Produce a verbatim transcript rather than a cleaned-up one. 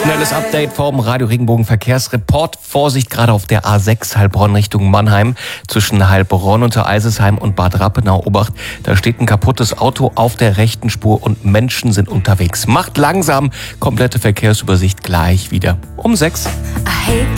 Schnelles Update vom Radio Regenbogen Verkehrsreport. Vorsicht gerade auf der A sechs Heilbronn Richtung Mannheim. Zwischen Heilbronn und Eiselshheim und Bad Rappenau. Obacht, da steht ein kaputtes Auto auf der rechten Spur und Menschen sind unterwegs. Macht langsam, komplette Verkehrsübersicht gleich wieder um sechs.